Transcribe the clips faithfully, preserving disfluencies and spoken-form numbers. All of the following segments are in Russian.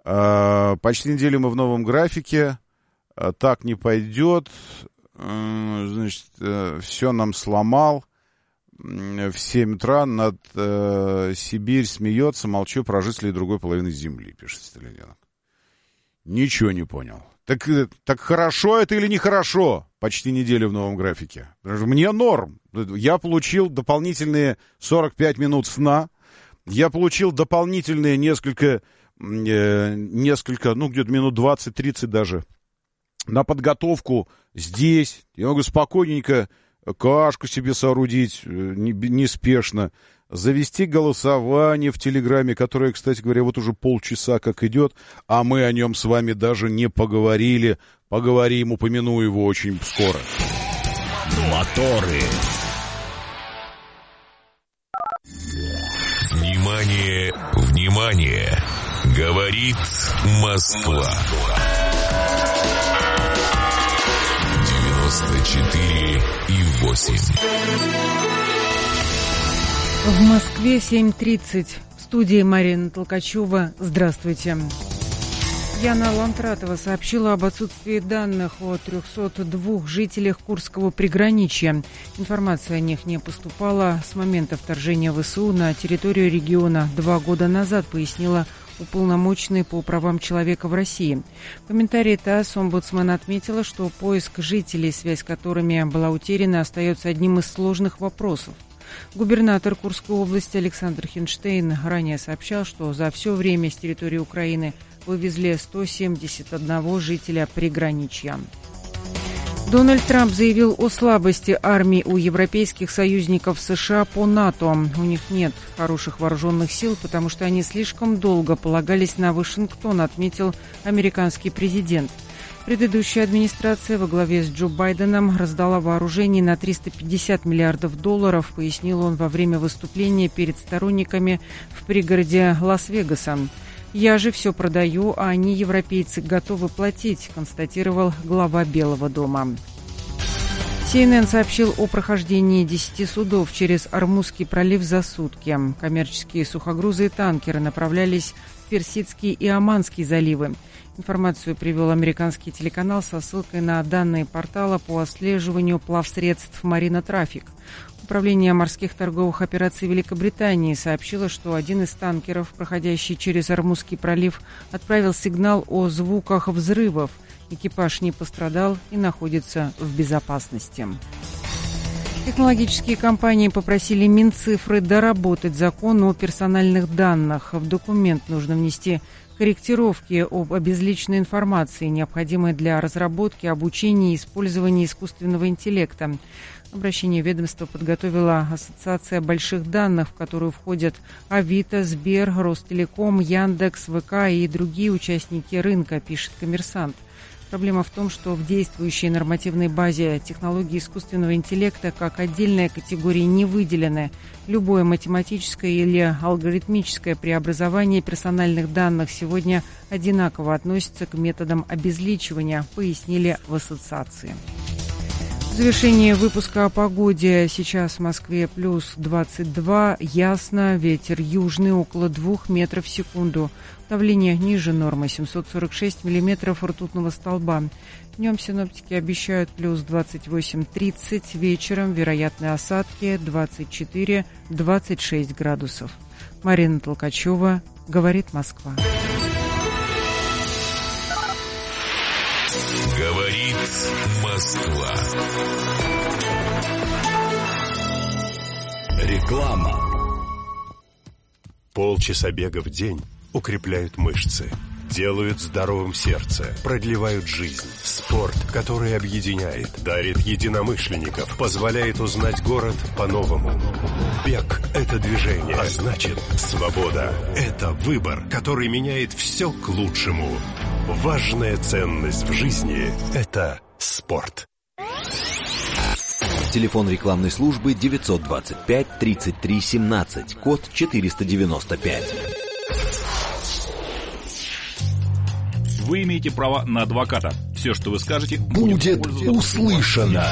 Почти неделю мы в новом графике. Так не пойдет. Значит, все нам сломал. В семь утра над э, Сибирь смеется, молчу про жителей другой половины земли, пишет Сталиненок. Ничего не понял. Так, так хорошо это или нехорошо? Почти неделю в новом графике. Мне норм. Я получил дополнительные сорок пять минут сна. Я получил дополнительные несколько, э, несколько, ну, где-то минут двадцать-тридцать даже на подготовку здесь. Я могу спокойненько кашку себе соорудить неспешно, завести голосование в Телеграме, которое, кстати говоря, вот уже полчаса как идет, а мы о нем с вами даже не поговорили. Поговорим, упомяну его очень скоро. Моторы. Внимание, внимание! Говорит Москва. девяносто четыре и восемь. В Москве семь тридцать. В студии Марина Толкачева. Здравствуйте. Яна Лантратова сообщила об отсутствии данных о трехстах двух жителях Курского приграничья. Информация о них не поступала с момента вторжения ВСУ на территорию региона два года назад, пояснила уполномоченный по правам человека в России. В комментарии ТАСС омбудсмен отметила, что поиск жителей, связь с которыми была утеряна, остается одним из сложных вопросов. Губернатор Курской области Александр Хинштейн ранее сообщал, что за все время с территории Украины вывезли сто семьдесят один жителя приграничья. Дональд Трамп заявил о слабости армии у европейских союзников США по НАТО. У них нет хороших вооруженных сил, потому что они слишком долго полагались на Вашингтон, отметил американский президент. Предыдущая администрация во главе с Джо Байденом раздала вооружение на триста пятьдесят миллиардов долларов, пояснил он во время выступления перед сторонниками в пригороде Лас-Вегаса. «Я же все продаю, а они, европейцы, готовы платить», констатировал глава Белого дома. Си Эн Эн сообщил о прохождении десяти судов через Ормузский пролив за сутки. Коммерческие сухогрузы и танкеры направлялись в Персидский и Оманский заливы. Информацию привел американский телеканал со ссылкой на данные портала по отслеживанию плавсредств «Марина Трафик». Управление морских торговых операций Великобритании сообщило, что один из танкеров, проходящий через Ормузский пролив, отправил сигнал о звуках взрывов. Экипаж не пострадал и находится в безопасности. Технологические компании попросили Минцифры доработать закон о персональных данных. В документ нужно внести корректировки об обезличенной информации, необходимой для разработки, обучения и использования искусственного интеллекта. Обращение ведомства подготовила Ассоциация больших данных, в которую входят Авито, Сбер, Ростелеком, Яндекс, ВК и другие участники рынка, пишет «Коммерсант». Проблема в том, что в действующей нормативной базе технологии искусственного интеллекта как отдельная категория не выделены. Любое математическое или алгоритмическое преобразование персональных данных сегодня одинаково относится к методам обезличивания, пояснили в ассоциации. В завершение выпуска о погоде. Сейчас в Москве плюс двадцать два, ясно, ветер южный около двух метров в секунду. Давление ниже нормы, семьсот сорок шесть миллиметров ртутного столба. Днем синоптики обещают плюс двадцать восемь тридцать, вечером вероятны осадки двадцать четыре двадцать шесть градусов. Марина Толкачева, говорит Москва. Говорит Москва. Реклама. Полчаса бега в день укрепляют мышцы, делают здоровым сердце, продлевают жизнь. Спорт, который объединяет, дарит единомышленников, позволяет узнать город по-новому. Бег – это движение, а значит, свобода – это выбор, который меняет все к лучшему. Важная ценность в жизни – это спорт. Телефон рекламной службы девятьсот двадцать пять тридцать три семнадцать, код четыреста девяносто пять. Вы имеете право на адвоката. Все, что вы скажете, будет услышано.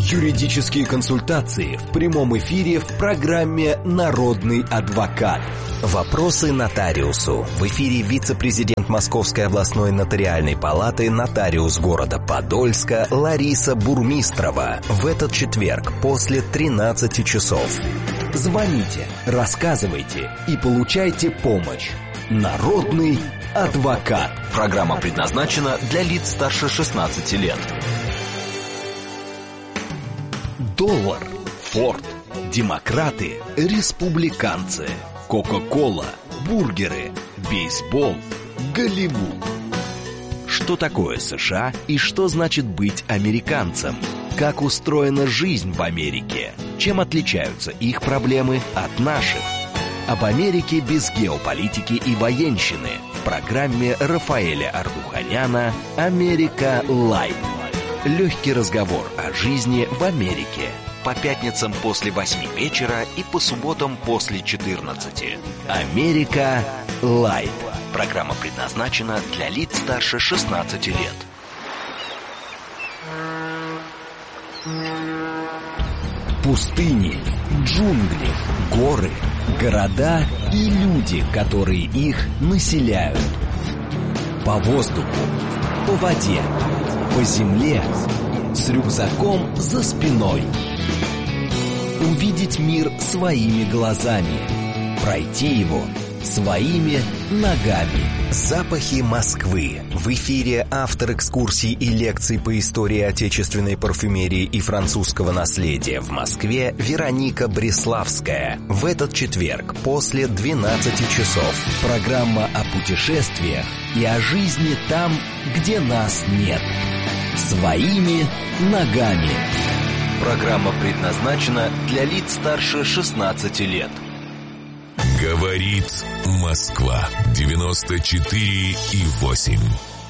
Юридические консультации в прямом эфире в программе «Народный адвокат». Вопросы нотариусу. В эфире вице-президент Московской областной нотариальной палаты, нотариус города Подольска Лариса Бурмистрова. В этот четверг после тринадцати часов. Звоните, рассказывайте и получайте помощь. Народный адвокат. Программа предназначена для лиц старше шестнадцати лет. Доллар, Форд, демократы, республиканцы, Кока-кола, бургеры, бейсбол, Голливуд. Что такое США и что значит быть американцем? Как устроена жизнь в Америке? Чем отличаются их проблемы от наших? Об Америке без геополитики и военщины в программе Рафаэля Ардуханяна «Америка Лайт». Легкий разговор о жизни в Америке. По пятницам после восьми вечера и по субботам после четырнадцати. «Америка Лайт». Программа предназначена для лиц старше шестнадцати лет. Пустыни, джунгли, горы, города и люди, которые их населяют. По воздуху, по воде, по земле, с рюкзаком за спиной. Увидеть мир своими глазами, пройти его своими ногами. Запахи Москвы. В эфире автор экскурсий и лекций по истории отечественной парфюмерии и французского наследия в Москве Вероника Бреславская. В этот четверг после двенадцати часов. Программа о путешествиях и о жизни там, где нас нет. Своими ногами. Программа предназначена для лиц старше шестнадцати лет. Говорит Москва. девяносто четыре и восемь.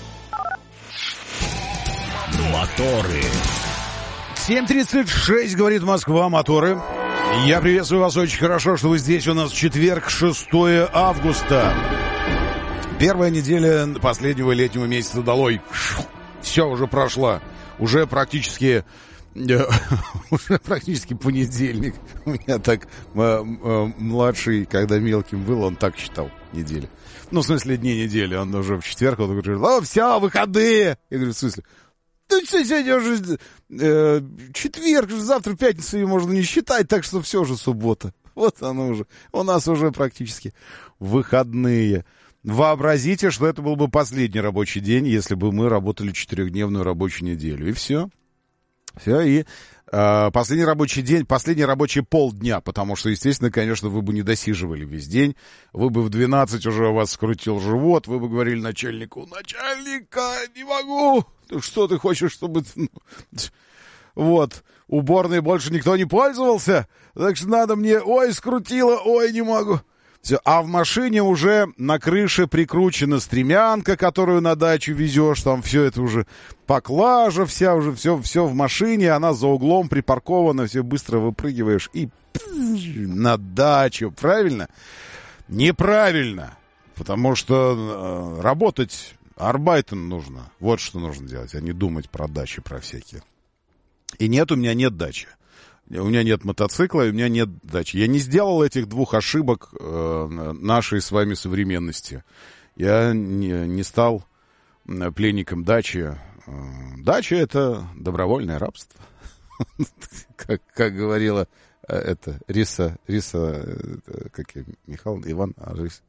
Моторы. семь тридцать шесть, говорит Москва, моторы. Я приветствую вас, очень хорошо, что вы здесь. У нас четверг, шестое августа. Первая неделя последнего летнего месяца долой. Все, уже прошла. Уже практически... Уже практически понедельник. У меня так младший, когда мелким был, он так считал недели. Ну, в смысле, дни недели. Он уже в четверг, он говорит, о, все, выходные. Я говорю, в смысле? Ну, сегодня уже э, четверг, завтра пятница, ее можно не считать, так что все же суббота. Вот оно уже. У нас уже практически выходные. Вообразите, что это был бы последний рабочий день, если бы мы работали четырехдневную рабочую неделю. И все. Все, и э, последний рабочий день, последний рабочий полдня, потому что, естественно, конечно, вы бы не досиживали весь день, вы бы в двенадцать уже у вас скрутил живот, вы бы говорили начальнику, начальника, не могу, что ты хочешь, чтобы... Вот, уборной больше никто не пользовался, так что надо мне, ой, скрутило, ой, не могу... Все. А в машине уже на крыше прикручена стремянка, которую на дачу везешь, там все это уже поклажа вся, уже все, все в машине, она за углом припаркована, все быстро выпрыгиваешь и на дачу, правильно? Неправильно, потому что э, работать арбайтен нужно, вот что нужно делать, а не думать про дачи, про всякие. И нет, у меня нет дачи. У меня нет мотоцикла, и у меня нет дачи. Я не сделал этих двух ошибок э, нашей с вами современности. Я не, не стал пленником дачи. Дача — это добровольное рабство. как, как говорила это, Риса, Риса, как я, Михаил, Иван, а Риса.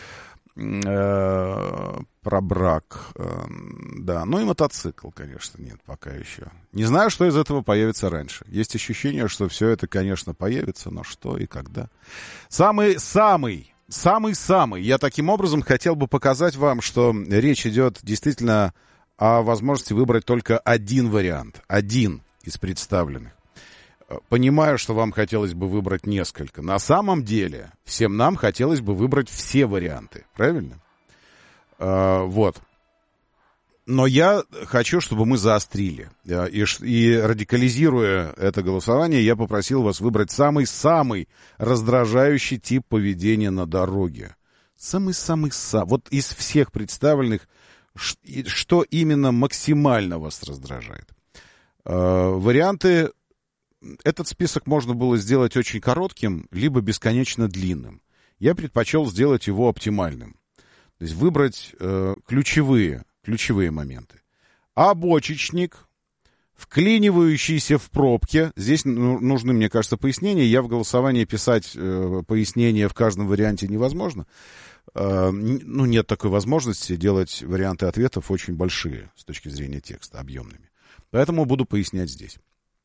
Про брак, да, ну и мотоцикл, конечно, нет пока еще. Не знаю, что из этого появится раньше. Есть ощущение, что все это, конечно, появится, но что и когда. Самый-самый, самый-самый, я таким образом хотел бы показать вам, что речь идет действительно о возможности выбрать только один вариант, один из представленных. Понимаю, что вам хотелось бы выбрать несколько. На самом деле, всем нам хотелось бы выбрать все варианты. Правильно? А, вот. Но я хочу, чтобы мы заострили. И, и радикализируя это голосование, я попросил вас выбрать самый-самый раздражающий тип поведения на дороге. Самый-самый-самый. Вот из всех представленных, что именно максимально вас раздражает. А, варианты... Этот список можно было сделать очень коротким, либо бесконечно длинным. я предпочел сделать его оптимальным. То есть выбрать э, ключевые, ключевые моменты. Обочечник, вклинивающийся в пробке. Здесь ну, нужны, мне кажется, пояснения. Я в голосовании писать э, пояснения в каждом варианте невозможно. Э, ну, нет такой возможности делать варианты ответов очень большие с точки зрения текста, объемными. Поэтому буду пояснять здесь.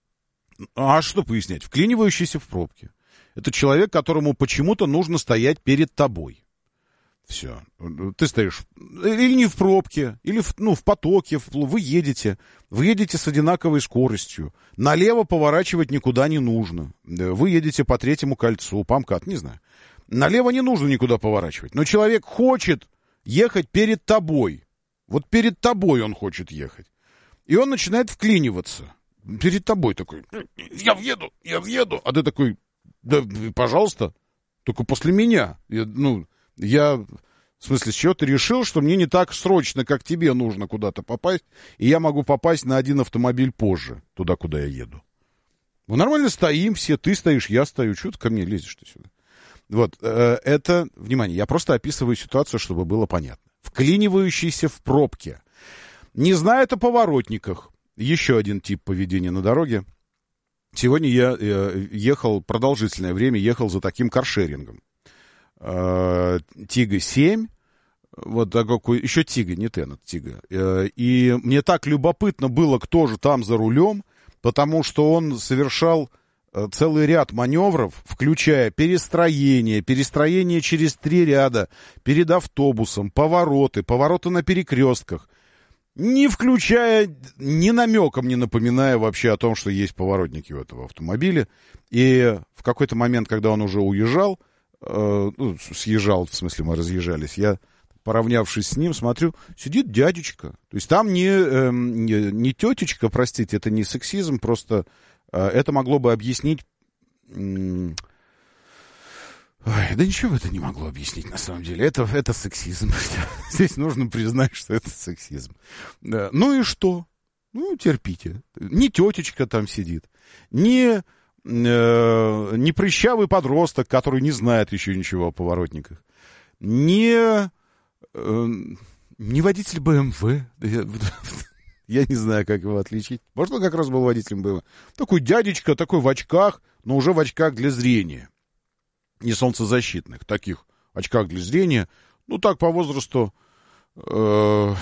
А что пояснять? Вклинивающийся в пробке. Это человек, которому почему-то нужно стоять перед тобой. Все. Ты стоишь или не в пробке, или в, ну, в потоке. В, вы едете. Вы едете с одинаковой скоростью. Налево поворачивать никуда не нужно. Вы едете по третьему кольцу, по МКАД, не знаю. Налево не нужно никуда поворачивать. Но человек хочет ехать перед тобой. Вот перед тобой он хочет ехать. И он начинает вклиниваться. Перед тобой такой, я въеду, я въеду. А ты такой, да, пожалуйста, только после меня. Я, ну, я, в смысле, с чего ты решил, что мне не так срочно, как тебе нужно куда-то попасть, и я могу попасть на один автомобиль позже, туда, куда я еду. Мы нормально стоим все, ты стоишь, я стою. Чего ты ко мне лезешь-то сюда? Вот, э, это, внимание, я просто описываю ситуацию, чтобы было понятно. Вклинивающийся в пробке. Не знает о поворотниках. Еще один тип поведения на дороге. Сегодня я э, ехал, продолжительное время ехал за таким каршерингом. Э, Тига семь, вот такой, еще Тига, не Тенет, Тига. Э, и мне так любопытно было, кто же там за рулем, потому что он совершал э, целый ряд маневров, включая перестроение, перестроение через три ряда, перед автобусом, повороты, повороты на перекрестках. Не включая, ни намеком не напоминая вообще о том, что есть поворотники у этого автомобиля. И в какой-то момент, когда он уже уезжал, э, ну, съезжал, в смысле мы разъезжались, я, поравнявшись с ним, смотрю, сидит дядечка. То есть там не, э, не, не тетечка, простите, это не сексизм, просто э, это могло бы объяснить... Э, Ой, да ничего это не могло объяснить, на самом деле. Это, это сексизм. Здесь нужно признать, что это сексизм. Да. Ну и что? Ну, терпите. Не тетечка там сидит, не, э, не прыщавый подросток, который не знает еще ничего о поворотниках, не, э, не водитель бэ эм вэ. Я, я не знаю, как его отличить. Может, он как раз был водителем бэ эм вэ. Такой дядечка, такой в очках, но уже в очках для зрения. Не солнцезащитных, таких очках для зрения. Ну, так, по возрасту... Э,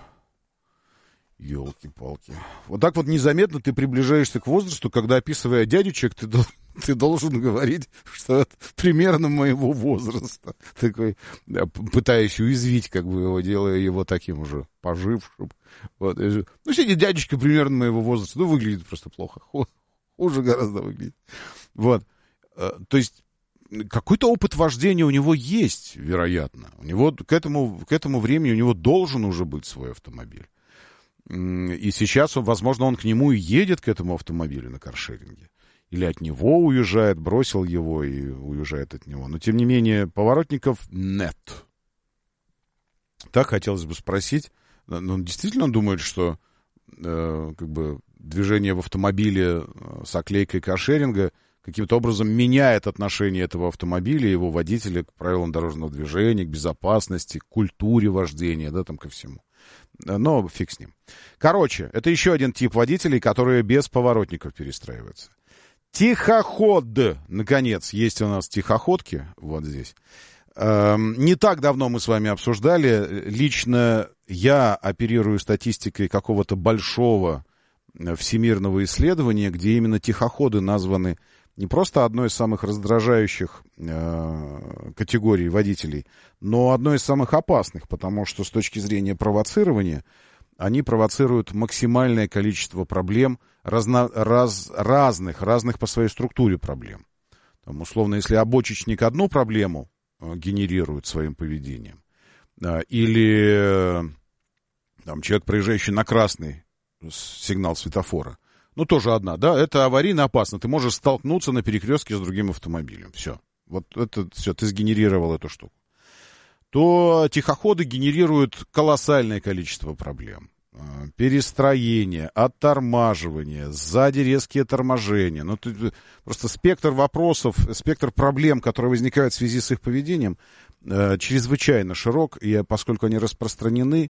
елки-палки. Вот так вот незаметно ты приближаешься к возрасту, когда, описывая дядечек, ты, ты должен говорить, что это примерно моего возраста. Такой, пытаясь уязвить, как бы его, делая его таким уже пожившим. Вот. Ну, сидит дядечка примерно моего возраста. Ну, выглядит просто плохо. Хуже гораздо выглядит. Вот. То есть какой-то опыт вождения у него есть, вероятно. У него к этому, к этому времени у него должен уже быть свой автомобиль. И сейчас, он, возможно, он к нему и едет, к этому автомобилю на каршеринге. Или от него уезжает, бросил его и уезжает от него. Но, тем не менее, поворотников нет. Так хотелось бы спросить. Ну, действительно он думает, что э, как бы движение в автомобиле с оклейкой каршеринга каким-то образом меняет отношение этого автомобиля, его водителя к правилам дорожного движения, к безопасности, к культуре вождения, да, там ко всему. Но фиг с ним. Короче, это еще один тип водителей, которые без поворотников перестраиваются. Тихоход, наконец, есть у нас тихоходки, вот здесь. Эм, не так давно мы с вами обсуждали, лично я оперирую статистикой какого-то большого всемирного исследования, где именно тихоходы названы не просто одной из самых раздражающих э, категорий водителей, но одной из самых опасных, потому что с точки зрения провоцирования они провоцируют максимальное количество проблем, разно, раз, разных, разных по своей структуре проблем. Там, условно, если обочечник одну проблему э, генерирует своим поведением, э, или э, там, человек, проезжающий на красный сигнал светофора, ну, тоже одна, да, это аварийно опасно. Ты можешь столкнуться на перекрестке с другим автомобилем. Все. Вот это все, ты сгенерировал эту штуку. То тихоходы генерируют колоссальное количество проблем. перестроение, оттормаживание, сзади резкие торможения. Ну, тут просто спектр вопросов, спектр проблем, которые возникают в связи с их поведением, э, чрезвычайно широк, и поскольку они распространены,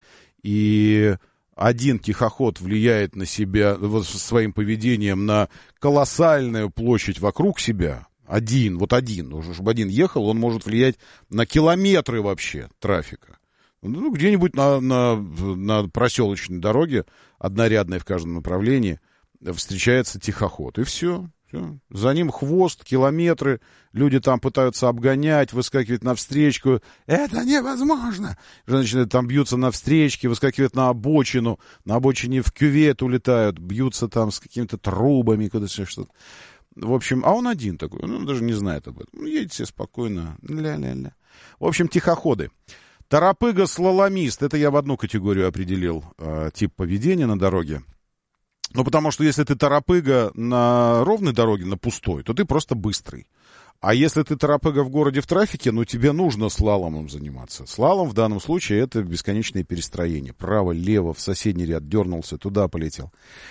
и один тихоход влияет на себя вот, своим поведением на колоссальную площадь вокруг себя, один, вот один, уже чтобы один ехал, он может влиять на километры вообще трафика. Ну, где-нибудь на, на, на проселочной дороге, однорядной в каждом направлении, встречается тихоход. И все, все. За ним хвост, километры. Люди там пытаются обгонять, выскакивать на встречку. Это невозможно! Женщины там бьются на встречке, выскакивают на обочину. На обочине в кювет улетают, бьются там с какими-то трубами, куда-то что-то. В общем, а он один такой, он даже не знает об этом. Ну, едет себе спокойно. Ля-ля-ля. В общем, тихоходы. Торопыга-слаломист, это я в одну категорию определил э, тип поведения на дороге. Ну, потому что если ты торопыга на ровной дороге, на пустой, то ты просто быстрый. А если ты торопыга в городе в трафике, ну, тебе нужно слаломом заниматься. Слалом в данном случае это бесконечное перестроение. Право, лево, в соседний ряд дернулся, туда полетел.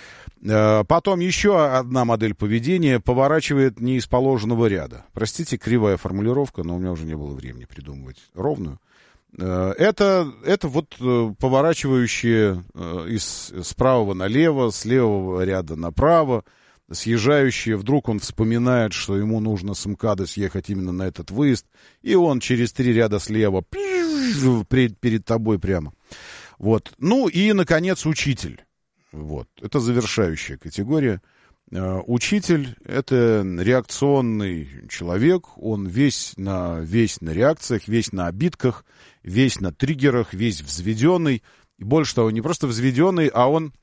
Э, потом еще одна модель поведения поворачивает не из положенного ряда. Простите, кривая формулировка, но у меня уже не было времени придумывать ровную. Это, это вот поворачивающие из, с правого налево, с левого ряда направо, съезжающие, вдруг он вспоминает, что ему нужно с МКАДа съехать именно на этот выезд, и он через три ряда слева перед, перед тобой прямо. Вот. Ну и, наконец, учитель. Вот. Это завершающая категория. Учитель — это реакционный человек, он весь на, весь на реакциях, весь на обидках, весь на триггерах, весь взведенный. И больше того, не просто взведенный, а он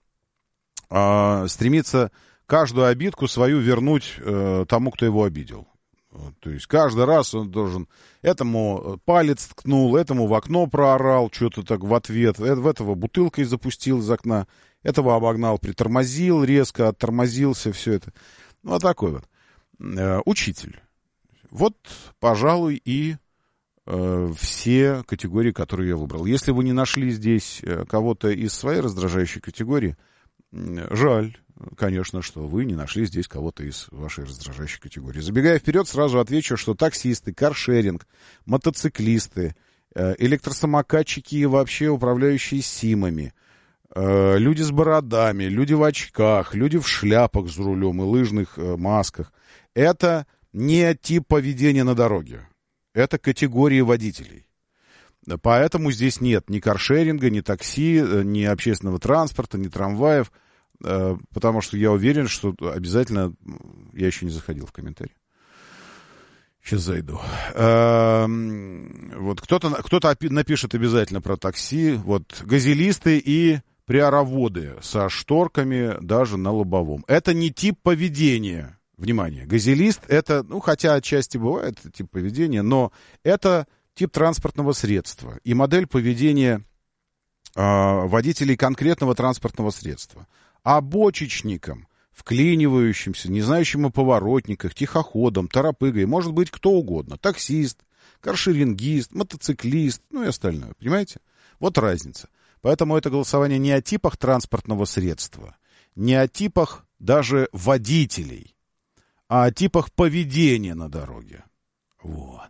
а, стремится каждую обидку свою вернуть а, тому, кто его обидел. То есть каждый раз он должен этому палец ткнул, этому в окно проорал, что-то так в ответ, в этого бутылкой запустил из окна, этого обогнал, притормозил, резко оттормозился, все это. Ну, вот такой вот. Э, учитель. Вот, пожалуй, и э, все категории, которые я выбрал. Если вы не нашли здесь кого-то из своей раздражающей категории, жаль, конечно, что вы не нашли здесь кого-то из вашей раздражающей категории. Забегая вперед, сразу отвечу, что таксисты, каршеринг, мотоциклисты, э, электросамокатчики и вообще управляющие симами, люди с бородами, люди в очках, люди в шляпах с рулем и лыжных э, масках. Это не тип поведения на дороге. Это категории водителей. Поэтому здесь нет ни каршеринга, ни такси, ни общественного транспорта, ни трамваев. Э, потому что я уверен, что обязательно... Я еще не заходил в комментарии. Сейчас зайду. Э, вот кто-то, кто-то напишет обязательно про такси. Вот газелисты и... приороводы со шторками даже на лобовом. Это не тип поведения. Внимание, газелист это, ну, хотя отчасти бывает тип поведения, но это тип транспортного средства и модель поведения э, водителей конкретного транспортного средства. А бочечникам, вклинивающимся, не знающим о поворотниках, тихоходом, торопыгой, может быть кто угодно. Таксист, каршерингист, мотоциклист, ну и остальное. Понимаете? Вот разница. Поэтому это голосование не о типах транспортного средства, не о типах даже водителей, а о типах поведения на дороге. Вот.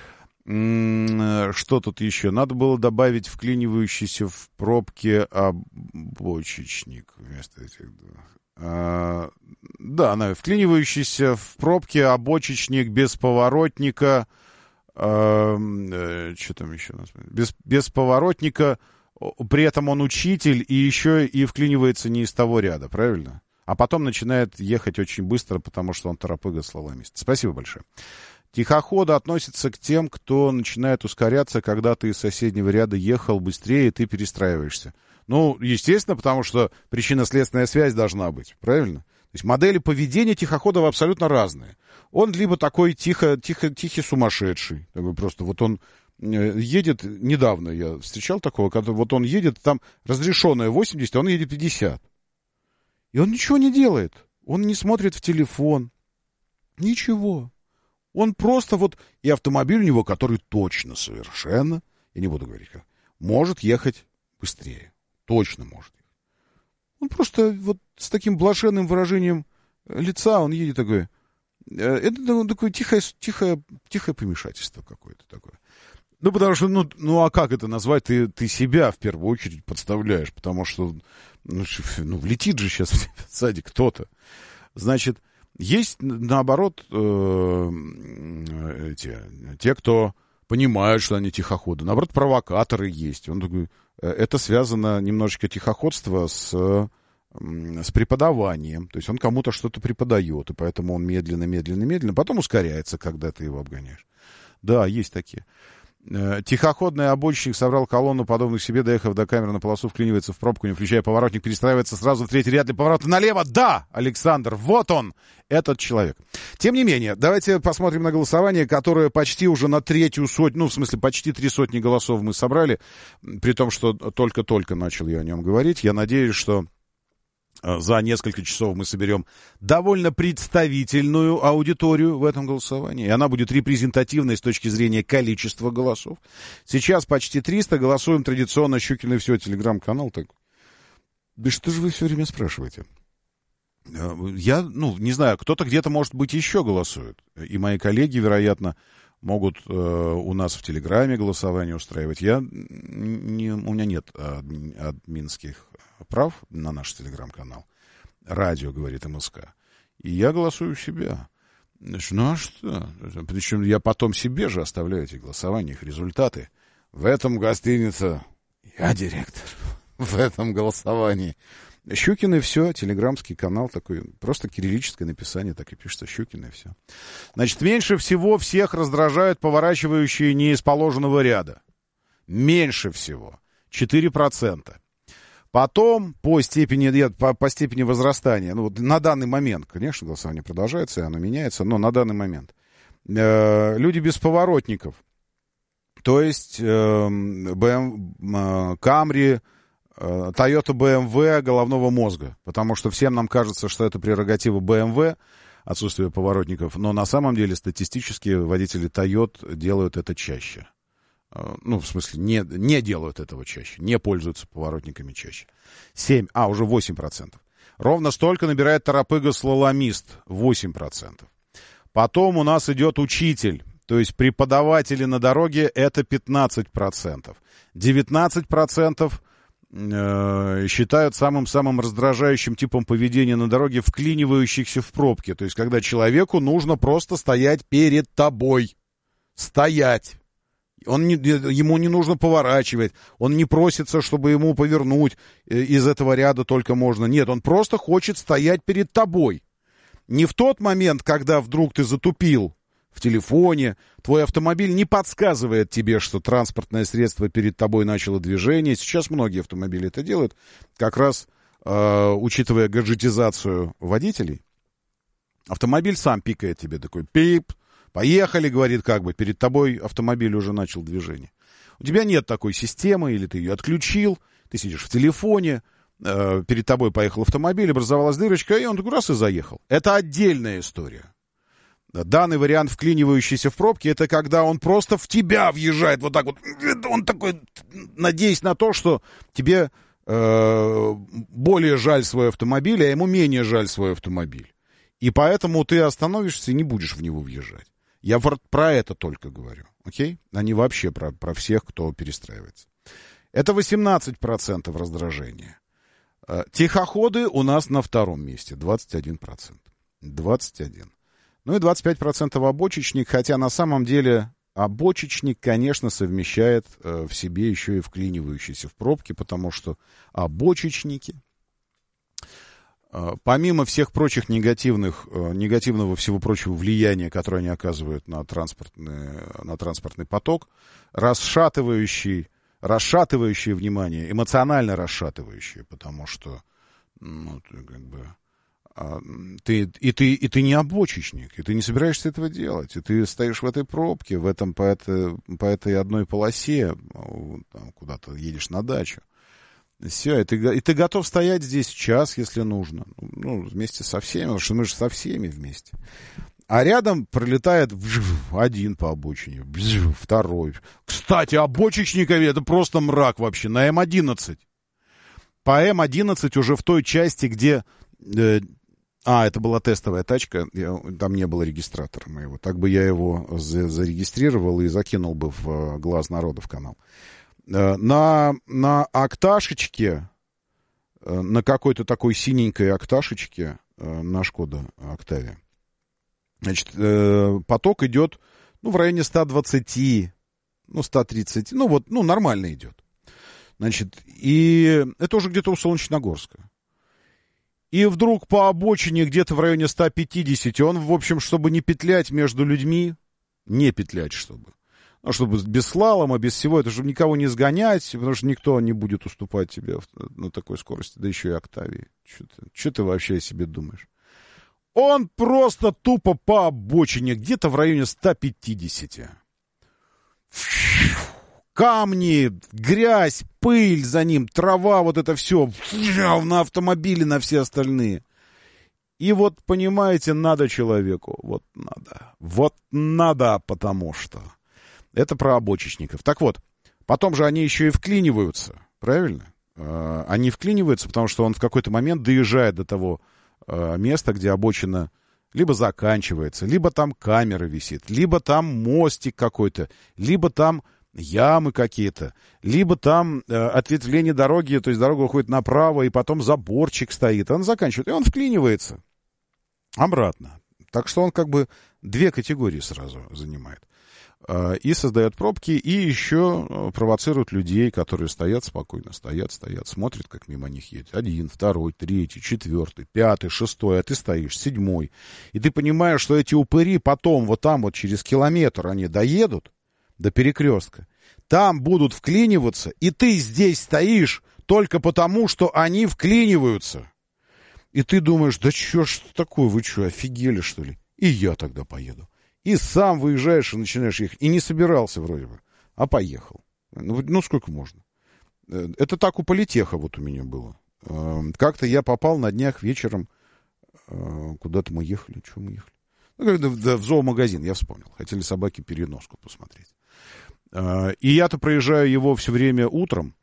Что тут еще? Надо было добавить вклинивающийся в пробке обочечник вместо этих двух. А, да, вклинивающийся в пробке обочечник без поворотника. А, что там еще? Без, без поворотника. При этом он учитель и еще и вклинивается не из того ряда, правильно? А потом начинает ехать очень быстро, потому что он торопыга-слаломист. Спасибо большое. Тихоходы относятся к тем, кто начинает ускоряться, когда ты из соседнего ряда ехал быстрее, и ты перестраиваешься. Ну, естественно, потому что причинно-следственная связь должна быть, правильно? То есть модели поведения тихоходов абсолютно разные. Он либо такой тихо, тихо, тихий сумасшедший, такой просто вот он едет, недавно я встречал такого, когда вот он едет, там разрешенное восемьдесят, а он едет пятьдесят. И он ничего не делает. Он не смотрит в телефон. Ничего. Он просто вот... И автомобиль у него, который точно совершенно, я не буду говорить как, может ехать быстрее. Точно может. Он просто вот с таким блаженным выражением лица, он едет такой. Это ну, такое тихое, тихое, тихое помешательство какое-то такое. Ну, потому что, ну, ну а как это назвать? Ты, ты себя в первую очередь подставляешь, потому что, ну, ну влетит же сейчас сзади кто-то. Значит, есть, наоборот, э, эти, те, кто понимают, что они тихоходы. Наоборот, провокаторы есть. Он такой, это связано немножечко тихоходство с, с преподаванием. То есть он кому-то что-то преподает, и поэтому он медленно, медленно, медленно, потом ускоряется, когда ты его обгоняешь. Да, есть такие. Тихоходный обочечник собрал колонну подобных себе, доехав до камеры на полосу, вклинивается в пробку, не включая поворотник, перестраивается сразу в третий ряд для поворота налево. Да, Александр, вот он, этот человек. Тем не менее, давайте посмотрим на голосование, которое почти уже на третью сотню, ну, в смысле, почти три сотни голосов мы собрали, при том, что только-только начал я о нем говорить. Я надеюсь, что за несколько часов мы соберем довольно представительную аудиторию в этом голосовании. И она будет репрезентативной с точки зрения количества голосов. Сейчас почти триста. Голосуем традиционно. Щукин и все. Телеграм-канал. Так. Да что же вы все время спрашиваете? Я, ну, не знаю, кто-то где-то, может быть, еще голосует. И мои коллеги, вероятно, могут э, у нас в Телеграме голосование устраивать. Я, не, у меня нет адми, админских прав на наш Телеграм-канал. Радио, говорит МСК. И я голосую себя. Ну а что? Причем я потом себе же оставляю эти голосования, их результаты. В этом гостинице я директор. В этом голосовании. Щукин и все, телеграмский канал такой, просто кириллическое написание, так и пишется Щукин и все. Значит, меньше всего всех раздражают поворачивающие не из положенного ряда. Меньше всего. четыре процента. Потом, по степени, нет, по, по степени возрастания, ну, вот на данный момент, конечно, голосование продолжается, и оно меняется, но на данный момент. Э, люди без поворотников. То есть, э, бэ эм, э, Камри, Toyota бэ эм вэ головного мозга, потому что всем нам кажется, что это прерогатива бэ эм вэ, отсутствие поворотников, но на самом деле статистически водители Toyota делают это чаще. Ну, в смысле, не, не делают этого чаще, не пользуются поворотниками чаще. семь, а, уже восемь процентов. Ровно столько набирает торопыга-слаломист, восемь процентов. Потом у нас идет учитель, то есть преподаватели на дороге, это пятнадцать процентов. девятнадцать процентов считают самым-самым раздражающим типом поведения на дороге вклинивающихся в пробки. То есть, когда человеку нужно просто стоять перед тобой. Стоять. Он не, ему не нужно поворачивать. Он не просится, чтобы ему повернуть из этого ряда только можно. Нет, он просто хочет стоять перед тобой. Не в тот момент, когда вдруг ты затупил в телефоне, твой автомобиль не подсказывает тебе, что транспортное средство перед тобой начало движение. Сейчас многие автомобили это делают, как раз э, учитывая гаджетизацию водителей. Автомобиль сам пикает тебе, такой пип, поехали, говорит, как бы, перед тобой автомобиль уже начал движение. У тебя нет такой системы, или ты ее отключил, ты сидишь в телефоне, э, перед тобой поехал автомобиль, образовалась дырочка, и он такой раз и заехал. Это отдельная история. Данный вариант, вклинивающийся в пробки, это когда он просто в тебя въезжает вот так вот. Он такой, надеясь на то, что тебе э, более жаль свой автомобиль, а ему менее жаль свой автомобиль. И поэтому ты остановишься и не будешь в него въезжать. Я про это только говорю, окей? А не вообще про, про всех, кто перестраивается. Это восемнадцать процентов раздражения. Тихоходы у нас на втором месте, двадцать один процент. двадцать один процент. Ну и двадцать пять процентов обочечник, хотя на самом деле обочечник, конечно, совмещает э, в себе еще и вклинивающиеся в пробки, потому что обочечники, э, помимо всех прочих негативных, э, негативного всего прочего влияния, которое они оказывают на транспортный, на транспортный поток, расшатывающий, расшатывающие внимание, эмоционально расшатывающие, потому что, ну, как бы... Ты, и, ты, и ты не обочечник, и ты не собираешься этого делать, и ты стоишь в этой пробке, в этом, по, это, по этой одной полосе, там, куда-то едешь на дачу. Все, и ты, и ты готов стоять здесь час, если нужно, ну, вместе со всеми, потому что мы же со всеми вместе. А рядом пролетает один по обочине, второй. Кстати, обочечникове это просто мрак вообще, на эм одиннадцать. по Эм одиннадцать уже в той части, где... Э, а, это была тестовая тачка, я, там не было регистратора моего. Так бы я его за, зарегистрировал и закинул бы в э, глаз народа в канал. Э, на, на Окташечке, э, на какой-то такой синенькой Окташечке, э, на Шкода Октавия, значит, э, поток идет, ну, в районе сто двадцать, ну, сто тридцать, ну, вот, ну, нормально идет. Значит, и это уже где-то у Солнечногорска. И вдруг по обочине где-то в районе сто пятьдесят, он, в общем, чтобы не петлять между людьми, не петлять, чтобы, ну, чтобы без слалома, без всего, это чтобы никого не сгонять, потому что никто не будет уступать тебе на такой скорости, да еще и Октавии. Что ты, что ты вообще о себе думаешь? Он просто тупо по обочине, где-то в районе сто пятьдесят. Камни, грязь, пыль за ним, трава, вот это все на автомобиле, на все остальные. И вот, понимаете, надо человеку, вот надо, вот надо, потому что. Это про обочечников. Так вот, потом же они еще и вклиниваются, правильно? Они вклиниваются, потому что он в какой-то момент доезжает до того места, где обочина либо заканчивается, либо там камера висит, либо там мостик какой-то, либо там ямы какие-то, либо там э, ответвление дороги, то есть дорога уходит направо, и потом заборчик стоит. Он заканчивает, и он вклинивается обратно. Так что он как бы две категории сразу занимает. Э, и создает пробки, и еще провоцирует людей, которые стоят спокойно, стоят, стоят, смотрят, как мимо них едет. Один, второй, третий, четвертый, пятый, шестой, а ты стоишь, седьмой. И ты понимаешь, что эти упыри потом вот там вот через километр они доедут, до перекрестка, там будут вклиниваться, и ты здесь стоишь только потому, что они вклиниваются. И ты думаешь, да что ж такое, вы что, офигели, что ли? И я тогда поеду. И сам выезжаешь и начинаешь ехать. И не собирался вроде бы, а поехал. Ну, ну сколько можно? Это так у политеха вот у меня было. Как-то я попал на днях вечером, куда-то мы ехали, что мы ехали? Ну, в зоомагазин, я вспомнил. Хотели собаки переноску посмотреть. И я-то проезжаю его все время утром.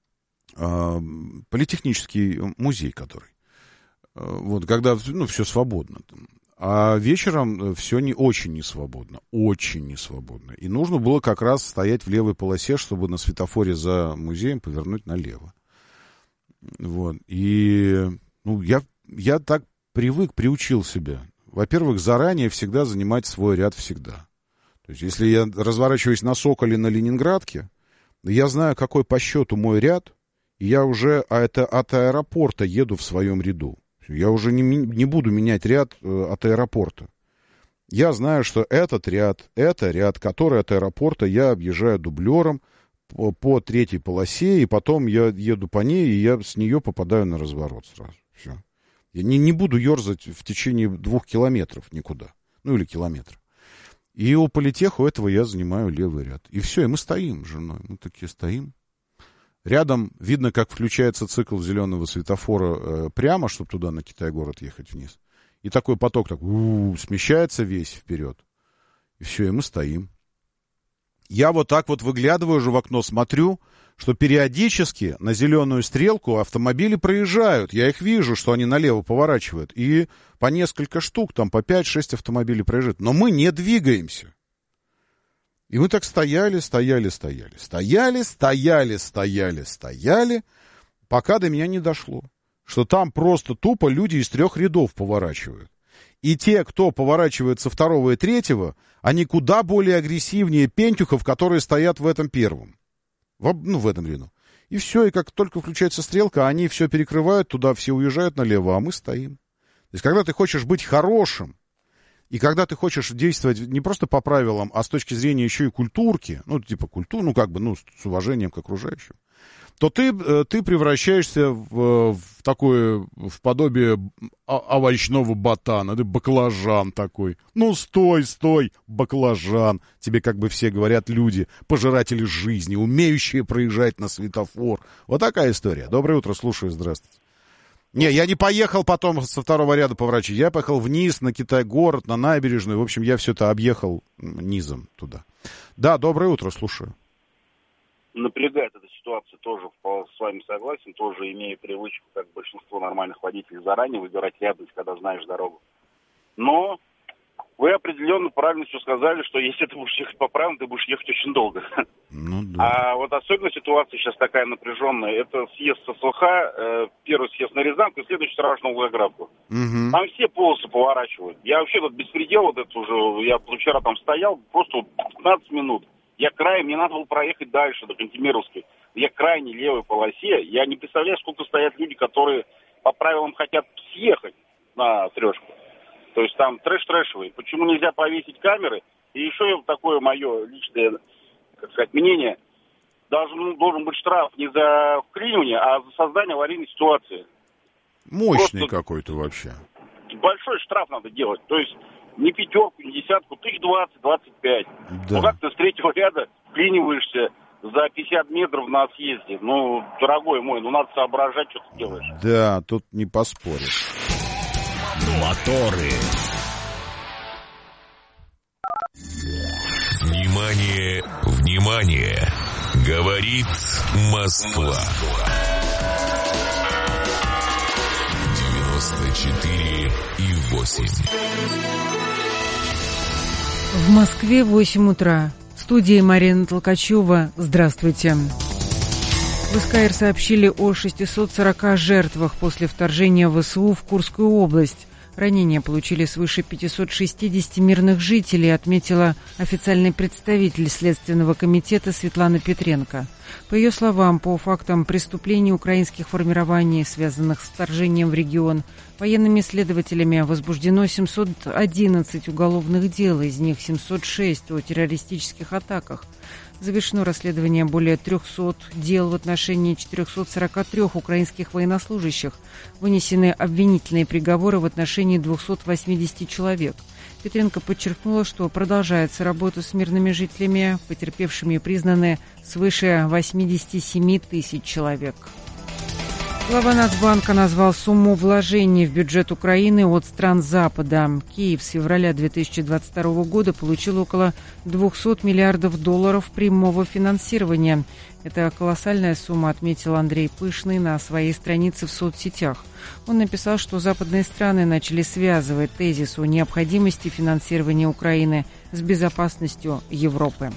Политехнический музей, который. Вот, когда, ну, все свободно. А вечером все не, очень не свободно. Очень не свободно. И нужно было как раз стоять в левой полосе, чтобы на светофоре за музеем повернуть налево. Вот. И ну, я, я так привык, приучил себя. Во-первых, заранее всегда занимать свой ряд всегда. То есть, если я разворачиваюсь на Соколе на Ленинградке, я знаю, какой по счету мой ряд, и я уже а это от аэропорта еду в своем ряду. Я уже не, не буду менять ряд от аэропорта. Я знаю, что этот ряд, это ряд, который от аэропорта я объезжаю дублером по, по третьей полосе, и потом я еду по ней, и я с нее попадаю на разворот сразу. Все. Я не, не буду ерзать в течение двух километров никуда. Ну, или километра. И у политеха у этого я занимаю левый ряд. И все, и мы стоим с женой. Мы такие стоим. Рядом видно, как включается цикл зеленого светофора э, прямо, чтобы туда, на Китай-город, ехать вниз. И такой поток так у-у-у, смещается весь вперед. И все, и мы стоим. Я вот так вот выглядываю уже в окно, смотрю, что периодически на зеленую стрелку автомобили проезжают. Я их вижу, что они налево поворачивают. И по несколько штук, там по пять-шесть автомобилей проезжают. Но мы не двигаемся. И мы так стояли, стояли, стояли. Стояли, стояли, стояли, стояли, пока до меня не дошло. Что там просто тупо люди из трех рядов поворачивают. И те, кто поворачивает со второго и третьего, они куда более агрессивнее пентюхов, которые стоят в этом первом. В, ну, в этом ряду. И все, и как только включается стрелка, они все перекрывают, туда все уезжают налево, а мы стоим. То есть, когда ты хочешь быть хорошим, и когда ты хочешь действовать не просто по правилам, а с точки зрения еще и культурки, ну, типа культуры, ну, как бы, ну, с уважением к окружающим, то ты, ты превращаешься в, в такое, в подобие овощного ботана, ты баклажан такой. Ну, стой, стой, баклажан. Тебе как бы все говорят люди, пожиратели жизни, умеющие проезжать на светофор. Вот такая история. Доброе утро, слушаю, здравствуйте. Не, я не поехал потом со второго ряда поворачивать. Я поехал вниз на Китай-город, на набережную. В общем, я все это объехал низом туда. Да, доброе утро, слушаю. напрягает эта ситуация, тоже с вами согласен, тоже имея привычку, как большинство нормальных водителей, заранее выбирать рядность, когда знаешь дорогу. Но вы определенно правильно все сказали, что если ты будешь ехать по правилам, ты будешь ехать очень долго. Ну, да. А вот особенно ситуация сейчас такая напряженная, это съезд с СЛХ, э, первый съезд на Рязанку и следующий сразу на Волгоградку. Угу. Там все полосы поворачивают. Я вообще тут беспредел вот это уже, я вчера там стоял, просто пятнадцать минут. Я край, мне надо было проехать дальше, до Кантемировской. Я крайне левой полосе. Я не представляю, сколько стоят люди, которые по правилам хотят съехать на трешку. То есть там трэш-трэшевый. Почему нельзя повесить камеры? И еще такое мое личное, как сказать, мнение. Должен, должен быть штраф не за вклинивание, а за создание аварийной ситуации. Мощный Просто какой-то вообще. Большой штраф надо делать. То есть не пятерку, не десятку, тысяч двадцать, двадцать пять. Да. Ну как ты с третьего ряда вклиниваешься за пятьдесят метров на съезде? Ну, дорогой мой, ну надо соображать, что ты делаешь. Да, тут не поспоришь. Моторы. Внимание, внимание! Говорит Москва. девяносто четыре и восемь. В Москве восемь утра. В студии Марина Толкачева. Здравствуйте. В СКР сообщили о шестистах сорока жертвах после вторжения ВСУ в Курскую область. Ранения получили свыше пятьсот шестьдесят мирных жителей, отметила официальный представитель Следственного комитета Светлана Петренко. По ее словам, по фактам преступлений украинских формирований, связанных с вторжением в регион, военными следователями возбуждено семьсот одиннадцать уголовных дел, из них семьсот шесть о террористических атаках. Завершено расследование более трехсот дел в отношении четырехсот сорока трёх украинских военнослужащих. Вынесены обвинительные приговоры в отношении двухсот восьмидесяти человек. Петренко подчеркнула, что продолжается работа с мирными жителями, потерпевшими признаны свыше восемьдесят семь тысяч человек. Глава Нацбанка назвал сумму вложений в бюджет Украины от стран Запада. Киев с февраля две тысячи двадцать второго года получил около двухсот миллиардов долларов прямого финансирования. Это колоссальная сумма, отметил Андрей Пышный на своей странице в соцсетях. Он написал, что западные страны начали связывать тезис о необходимости финансирования Украины с безопасностью Европы.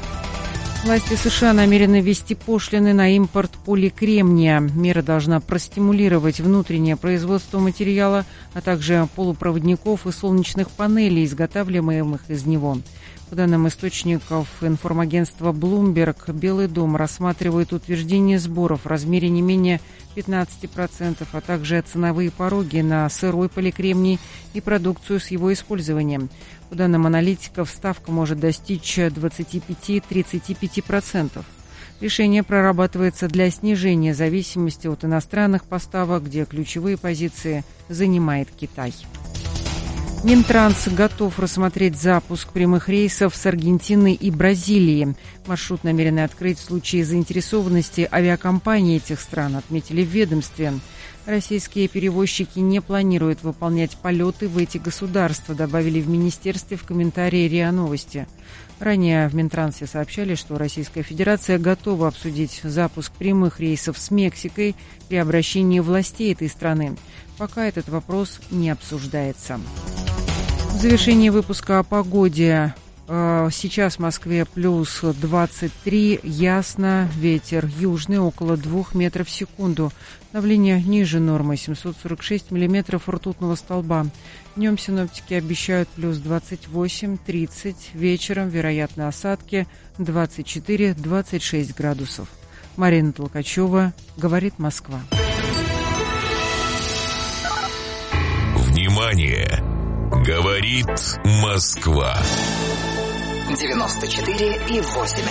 Власти США намерены ввести пошлины на импорт поликремния. Мера должна простимулировать внутреннее производство материала, а также полупроводников и солнечных панелей, изготавливаемых из него. По данным источников информагентства Bloomberg, Белый дом рассматривает утверждение сборов в размере не менее пятнадцати процентов, а также ценовые пороги на сырой поликремний и продукцию с его использованием. По данным аналитиков, ставка может достичь двадцати пяти - тридцати пяти процентов. Решение прорабатывается для снижения зависимости от иностранных поставок, где ключевые позиции занимает Китай. Минтранс готов рассмотреть запуск прямых рейсов с Аргентины и Бразилии. Маршрут намерены открыть в случае заинтересованности авиакомпаний этих стран, отметили в ведомстве. Российские перевозчики не планируют выполнять полеты в эти государства, добавили в министерстве в комментарии РИА Новости. Ранее в Минтрансе сообщали, что Российская Федерация готова обсудить запуск прямых рейсов с Мексикой при обращении властей этой страны. Пока этот вопрос не обсуждается. В завершении выпуска о погоде. Сейчас в Москве плюс двадцать три, ясно, ветер южный около двух метров в секунду. Давление ниже нормы, семьсот сорок шесть миллиметров ртутного столба. Днем синоптики обещают плюс двадцать восемь - тридцать, вечером вероятны осадки двадцать четыре - двадцать шесть градусов. Марина Толкачева, говорит Москва. Внимание! Говорит Москва. девяносто четыре и восемь.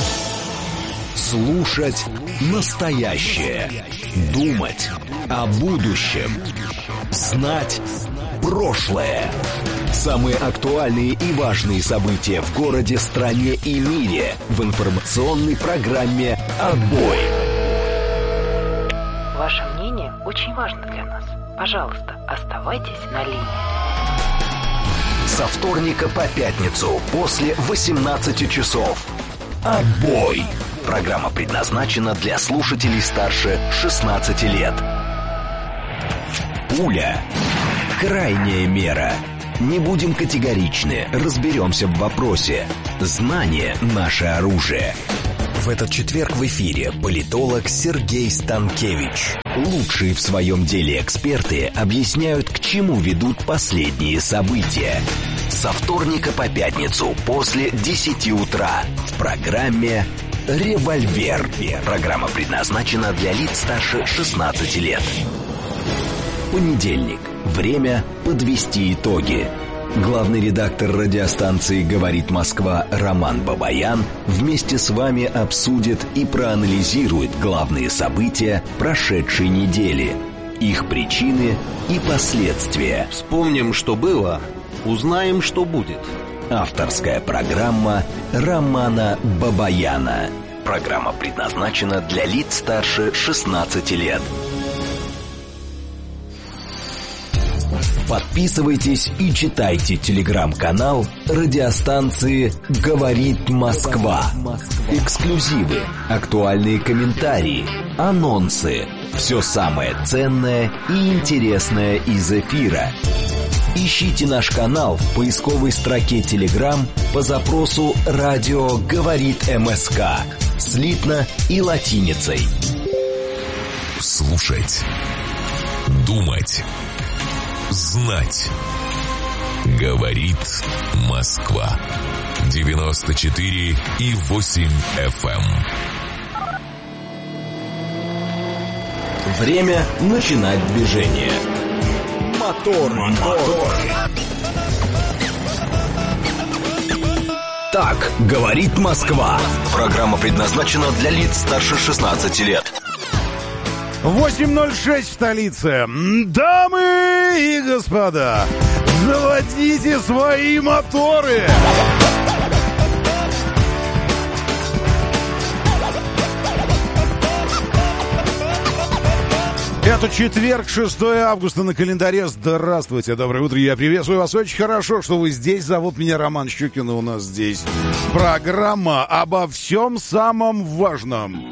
Слушать настоящее. Думать о будущем. Знать прошлое. Самые актуальные и важные события в городе, стране и мире в информационной программе «Отбой». Ваше мнение очень важно для нас. Пожалуйста, оставайтесь на линии. Со вторника по пятницу после восемнадцати часов. «Отбой». Программа предназначена для слушателей старше шестнадцати лет. Пуля. Крайняя мера. Не будем категоричны, разберемся в вопросе. Знание – наше оружие. В этот четверг в эфире политолог Сергей Станкевич. Лучшие в своем деле эксперты объясняют, к чему ведут последние события. Со вторника по пятницу после десяти утра в программе «Револьвер». Программа предназначена для лиц старше шестнадцати лет. Понедельник. Время подвести итоги. Главный редактор радиостанции «Говорит Москва» Роман Бабаян вместе с вами обсудит и проанализирует главные события прошедшей недели, их причины и последствия. Вспомним, что было, узнаем, что будет. Авторская программа Романа Бабаяна. Программа предназначена для лиц старше шестнадцати лет. Подписывайтесь и читайте телеграм-канал радиостанции «Говорит Москва». Эксклюзивы, актуальные комментарии, анонсы. Все самое ценное и интересное из эфира. Ищите наш канал в поисковой строке Telegram по запросу «Радио говорит МСК». Слитно и латиницей. Слушать. Думать. Знать. Говорит Москва. девяносто четыре и восемь эф эм. Время начинать движение. Мотор, мотор. Так говорит Москва. Программа предназначена для лиц старше шестнадцати лет. восемь ноль шесть в столице. Дамы и господа, заводите свои моторы. Это четверг, шестое августа на календаре. Здравствуйте, доброе утро, я приветствую вас. Очень хорошо, что вы здесь. Зовут меня Роман Щукин, у нас здесь программа обо всем самом важном,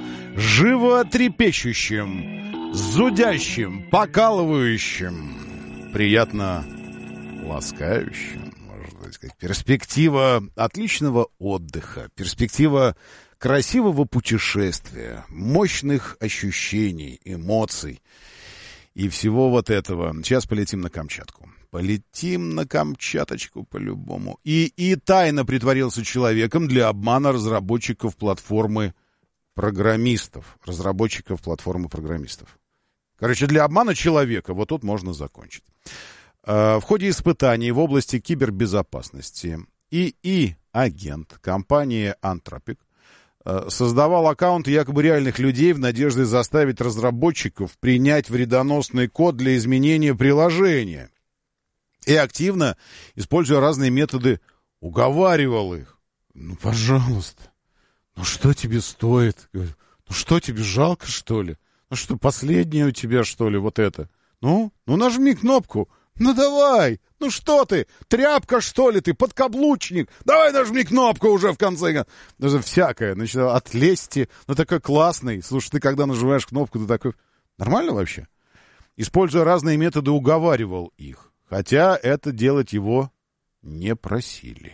животрепещущем, зудящим, покалывающим, приятно ласкающим, можно сказать. Перспектива отличного отдыха, перспектива красивого путешествия, мощных ощущений, эмоций и всего вот этого. Сейчас полетим на Камчатку. Полетим на Камчаточку по-любому. И, и тайно притворился человеком для обмана разработчиков платформы программистов. Разработчиков платформы программистов. Короче, для обмана человека. Вот тут можно закончить. В ходе испытаний в области кибербезопасности ИИ-агент компании Anthropic создавал аккаунты якобы реальных людей в надежде заставить разработчиков принять вредоносный код для изменения приложения. И активно, используя разные методы, уговаривал их. Ну, пожалуйста, ну что тебе стоит? Ну что, тебе жалко, что ли? Ну что, последнее у тебя, что ли, вот это? Ну, ну нажми кнопку. Ну давай, ну что ты, тряпка что ли ты, подкаблучник, давай нажми кнопку уже в конце концов. Даже всякое, значит, от лести, ну такой классный. Слушай, ты когда нажимаешь кнопку, ты такой, нормально вообще? Используя разные методы, уговаривал их, хотя это делать его не просили.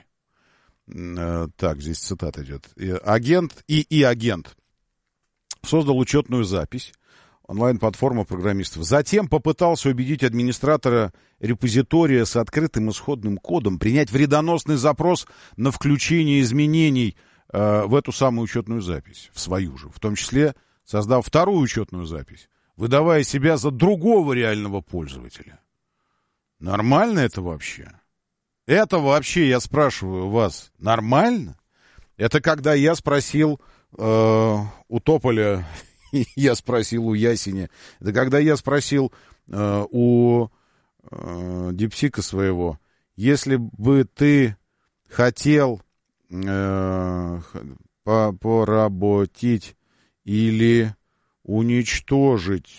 Так, здесь цитата идет. Агент, ИИ-агент создал учетную запись, онлайн-платформа программистов. Затем попытался убедить администратора репозитория с открытым исходным кодом принять вредоносный запрос на включение изменений э, в эту самую учетную запись, в свою же, в том числе создав вторую учетную запись, выдавая себя за другого реального пользователя. Нормально это вообще? Это вообще, я спрашиваю вас, нормально? Это когда я спросил э, у Тополя... Я спросил у Ясеня. Это когда я спросил э, у э, Дипсика своего, если бы ты хотел э, по поработить или уничтожить